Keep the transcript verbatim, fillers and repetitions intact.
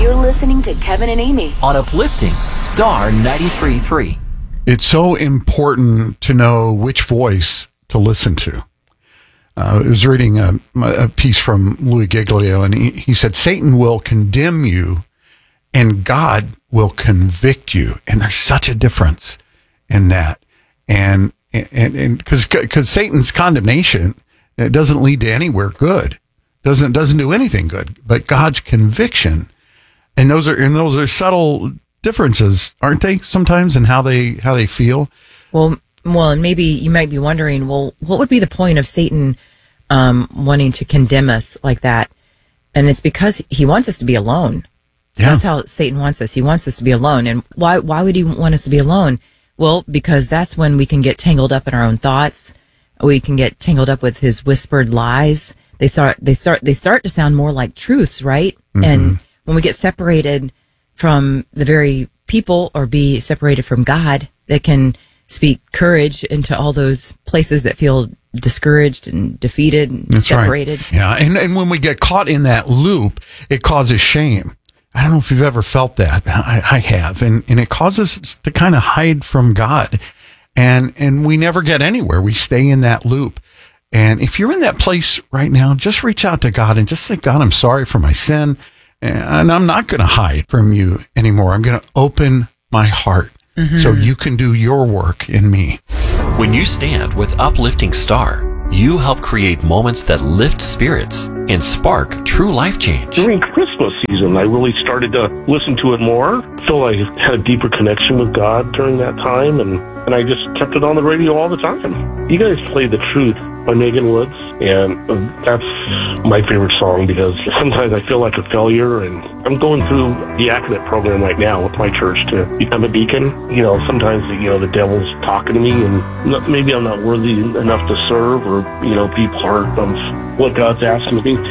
You're listening to Kevin and Amy on Uplifting Star ninety-three point three. It's so important to know which voice to listen to. Uh, I was reading a, a piece from Louis Giglio, and he, he said, Satan will condemn you and God will convict you. And there's such a difference in that. And and and because because Satan's condemnation, it doesn't lead to anywhere good. Doesn't doesn't do anything good. But God's conviction, and those are and those are subtle differences, aren't they? Sometimes in how they how they feel. Well, well, and maybe you might be wondering, well, what would be the point of Satan um, wanting to condemn us like that? And it's because he wants us to be alone. Yeah. That's how Satan wants us. He wants us to be alone. And why why would he want us to be alone? Well, because that's when we can get tangled up in our own thoughts. We can get tangled up with his whispered lies. They start they start they start to sound more like truths, right? Mm-hmm. And when we get separated from the very people or be separated from God, that can speak courage into all those places that feel discouraged and defeated and That's separated. Right. Yeah, and and when we get caught in that loop, it causes shame. I don't know if you've ever felt that. I, I have. And, and it causes us to kind of hide from God. And, and we never get anywhere. We stay in that loop. And if you're in that place right now, just reach out to God and just say, God, I'm sorry for my sin. And I'm not going to hide from you anymore. I'm going to open my heart mm-hmm. so you can do your work in me. When you stand with Uplifting Star, you help create moments that lift spirits and spark true life change. During Christmas season, I really started to listen to it more. I feel I had a deeper connection with God during that time, and, and I just kept it on the radio all the time. You guys play The Truth by Megan Woods, and that's my favorite song because sometimes I feel like a failure, and I'm going through the Academic program right now with my church to become a deacon. You know, sometimes, you know, the devil's talking to me, and maybe I'm not worthy enough to serve or, you know, be part of what God's asking me to.